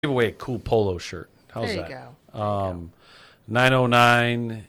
give away a cool polo shirt. How's There you that? go. 909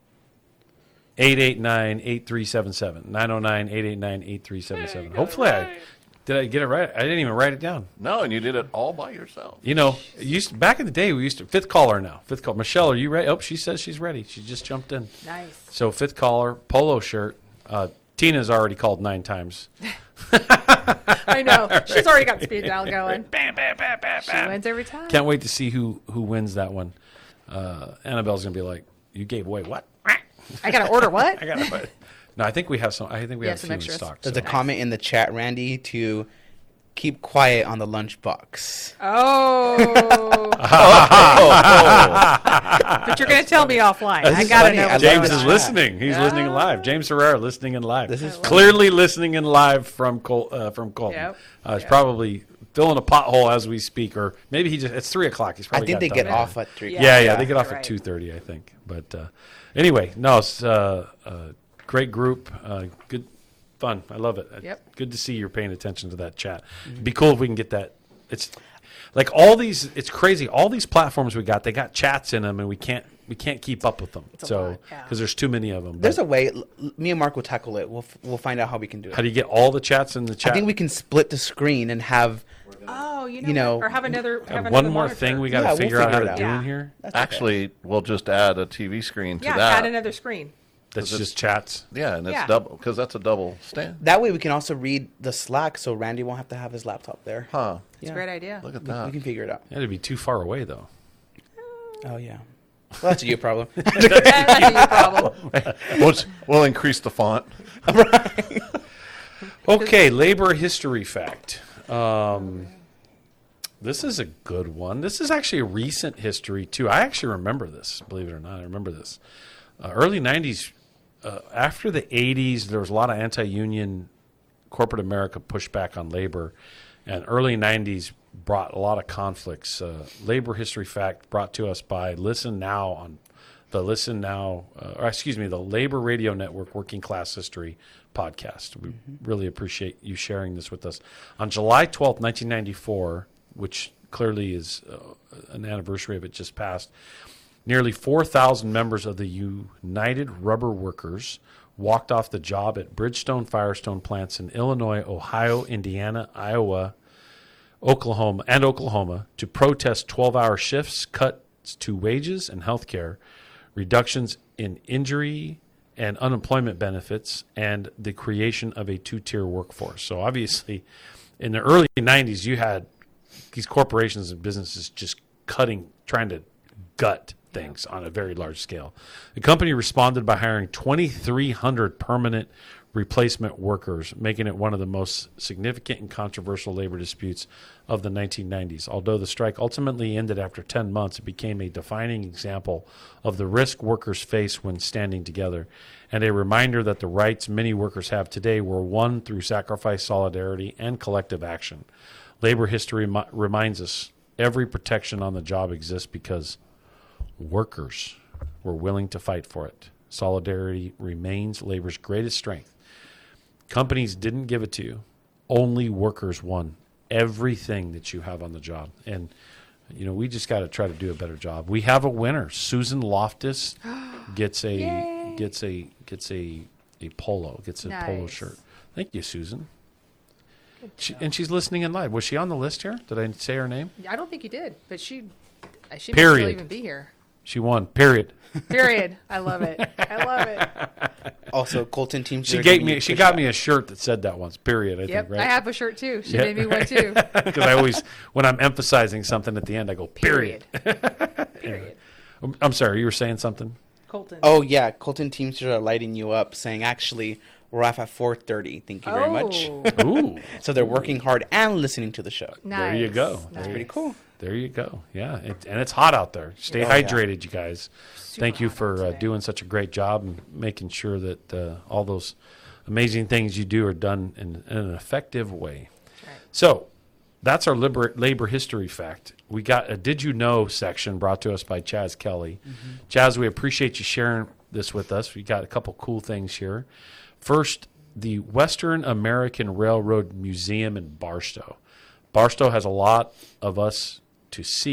889 8377. 909 889 8377. Hopefully did I get it right? I didn't even write it down. No, and you did it all by yourself. You know, back in the day, we used to, fifth caller now. Fifth caller. Michelle, are you ready? Oh, she says she's ready. She just jumped in. Nice. So fifth caller, polo shirt. Tina's already called 9 times. I know. She's already got the speed dial going. Bam, bam, bam, bam, She bam. wins every time. Can't wait to see who wins that one. Annabelle's going to be like, you gave away what? I got to order what? I got to No, I think we have some. I think we have some a few in extras. stock. There's so. a comment in the chat, Randy, to keep quiet on the lunchbox. Oh. But you're going to tell me offline. I is got to funny. know. I what's James going is on. listening. He's listening live. James Herrera listening in live. This is clearly listening in live from Colton. Yep. He's probably filling a pothole as we speak, or maybe it's 3:00. He's I probably. think they got get done. off at 3. Yeah, they get off You're at right. 2:30, I think. But anyway, no, it's great group, good fun. I love it. Yep. Good to see you're paying attention to that chat. It'd be cool if we can get that. It's like all these. It's crazy. All these platforms we got, they got chats in them, and we can't keep up with them. a So lot, yeah. because there's too many of them. There's a way. Me and Mark will tackle it. We'll find out how we can do it. How do you get all the chats in the chat? I think we can split the screen and have. Oh, you know, You know, or have another. Have one another more monitor. thing we got to Yeah, we'll figure out how figure to it do out. in here. That's okay. Actually, we'll just add a TV screen to Yeah, that. add another screen. That's just chats. Yeah, and it's Yeah. double because that's a double stand. That way we can also read the Slack, so Randy won't have to have his laptop there. Huh? It's a great idea. Look at We that. can figure it out. It'd be too far away though. Oh yeah. Well, that's a you problem. That's a you problem. We'll increase the font. Okay, labor history fact. This is a good one. This is actually a recent history, too. I actually remember this, believe it or not. I remember this. Early 90s, after the 80s, there was a lot of anti-union corporate America pushback on labor. And early 90s brought a lot of conflicts. Labor history fact brought to us by Listen Now on the the Labor Radio Network Working Class History podcast. We really appreciate you sharing this with us. On July 12th, 1994, which clearly is an anniversary of it just passed, nearly 4,000 members of the United Rubber Workers walked off the job at Bridgestone Firestone plants in Illinois, Ohio, Indiana, Iowa, Oklahoma to protest 12-hour shifts, cuts to wages and health care, reductions in injury and unemployment benefits, and the creation of a two-tier workforce. So obviously, in the early 90s, you had these corporations and businesses just trying to gut things on a very large scale. The company responded by hiring 2,300 permanent replacement workers, making it one of the most significant and controversial labor disputes of the 1990s. Although the strike ultimately ended after 10 months, it became a defining example of the risk workers face when standing together, and a reminder that the rights many workers have today were won through sacrifice, solidarity, and collective action. Labor history reminds us every protection on the job exists because workers were willing to fight for it. Solidarity remains labor's greatest strength. Companies didn't give it to you. Only workers won everything that you have on the job. And, we just got to try to do a better job. We have a winner. Susan Loftus gets a polo Nice. shirt. Thank you, Susan. And she's listening in live. Was she on the list here? Did I say her name? I don't think you did, but she might still Period. even be here. She won. Period. Period. I love it. I love it. Also, Colton teams. She got me a shirt that said that once. Period. I Yep, think, right? I have a shirt too. She Yeah. made me one too. Because I always, when I'm emphasizing something at the end, I go period. Period. I'm sorry, you were saying something. Colton. Oh yeah, Colton Teamsters are lighting you up, saying actually we're off at 4:30. Thank you very much. Ooh, So they're working hard and listening to the show. Nice. there you go. Nice. Pretty cool. There you go. Yeah, and it's hot out there. Stay Oh, yeah. hydrated, you guys. Thank you hot out for today. doing such a great job and making sure that all those amazing things you do are done in an effective way. Right. So that's our labor history fact. We got a Did You Know section brought to us by Chaz Kelly. Chaz, we appreciate you sharing this with us. We got a couple cool things here. First, the Western American Railroad Museum in Barstow. Barstow has a lot of us to C